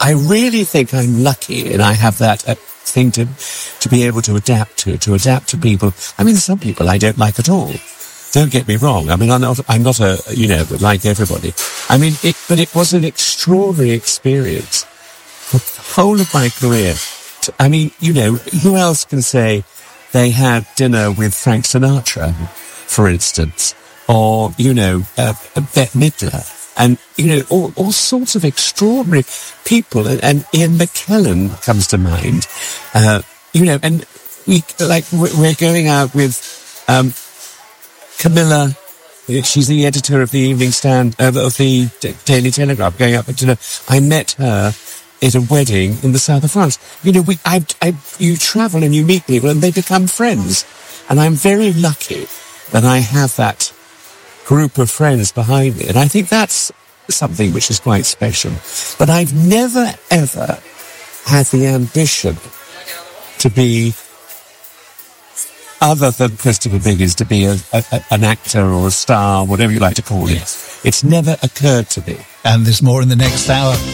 I really think I'm lucky, and I have that thing to be able to adapt to people. I mean, some people I don't like at all. Don't get me wrong. I mean, I'm not like everybody. I mean, but it was an extraordinary experience. The whole of my career. I mean, who else can say they had dinner with Frank Sinatra, for instance, or, Bette Midler, and, all sorts of extraordinary people, and Ian McKellen comes to mind, and we're going out with, Camilla. She's the editor of the Evening Stand, of the Daily Telegraph, going out for dinner. I met her at a wedding in the south of France. You travel and you meet people and they become friends. And I'm very lucky that I have that group of friends behind me. And I think that's something which is quite special. But I've never, ever had the ambition to be, other than Christopher Biggins, to be an actor or a star, whatever you like to call it. It's never occurred to me. And there's more in the next hour.